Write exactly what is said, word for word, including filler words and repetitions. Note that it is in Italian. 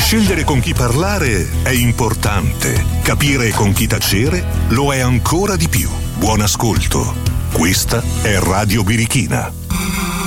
Scegliere con chi parlare è importante, capire con chi tacere lo è ancora di più. Buon ascolto. Questa è Radio Birichina.